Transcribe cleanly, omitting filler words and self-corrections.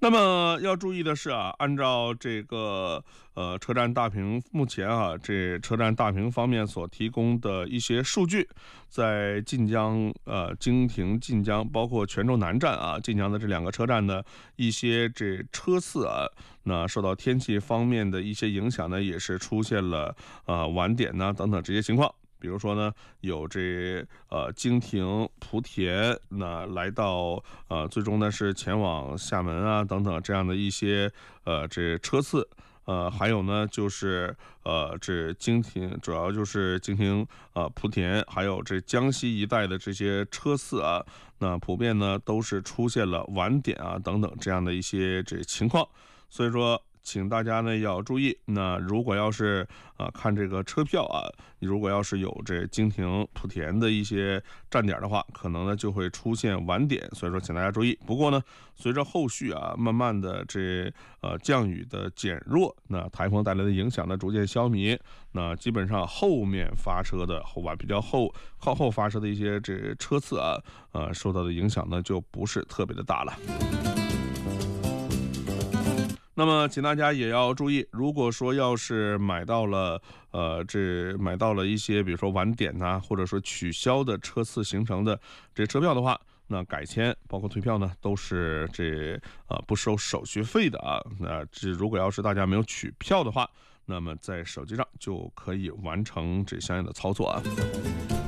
那么要注意的是啊，按照这个车站大屏目前啊，这车站大屏方面所提供的一些数据，在晋江、经停、晋江，包括泉州南站啊，晋江的这两个车站的一些这车次啊，那受到天气方面的一些影响呢，也是出现了晚点呢等等这些情况。比如说呢，有这经停莆田，那来到最终呢是前往厦门啊等等这样的一些这车次。还有呢，就是这经停，主要就是经停莆田，还有这江西一带的这些车次啊，那普遍呢都是出现了晚点啊等等这样的一些这情况，所以说，请大家呢要注意。那如果要是看这个车票啊，如果要是有这经停莆田的一些站点的话，可能呢就会出现晚点，所以说请大家注意。不过呢，随着后续啊慢慢的这降雨的减弱，那台风带来的影响呢逐渐消弭，那基本上后面发车的比较靠后发车的一些这车次啊，受到的影响呢就不是特别的大了。那么，请大家也要注意，如果说要是买到了一些，比如说晚点呐、或者说取消的车次形成的这车票的话，那改签包括退票呢，都是不收手续费的啊。那如果要是大家没有取票的话，那么在手机上就可以完成这相应的操作啊。